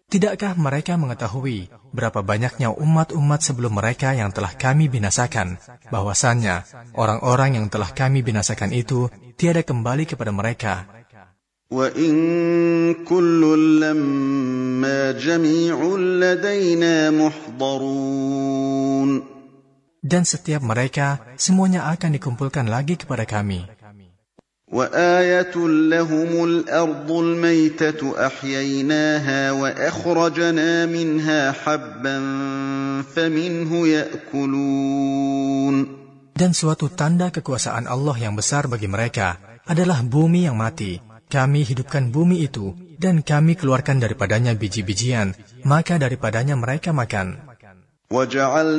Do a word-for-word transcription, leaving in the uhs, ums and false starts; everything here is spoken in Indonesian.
Tidakkah mereka mengetahui berapa banyaknya umat-umat sebelum mereka yang telah kami binasakan, bahwasannya orang-orang yang telah kami binasakan itu tiada kembali kepada mereka. وَإِن كُلٌّ لَّمَّا جَمِيعٌ لَّدَيْنَا مُحْضَرُونَ. Dan setiap mereka semuanya akan dikumpulkan lagi kepada kami. وَآيَةٌ لَّهُمُ الْأَرْضُ الْمَيْتَةُ أَحْيَيْنَاهَا وَأَخْرَجْنَا مِنْهَا حَبًّا فَمِنْهُ يَأْكُلُونَ. Dan suatu tanda kekuasaan Allah yang besar bagi mereka adalah bumi yang mati. Kami hidupkan bumi itu dan kami keluarkan daripadanya biji-bijian, maka daripadanya mereka makan.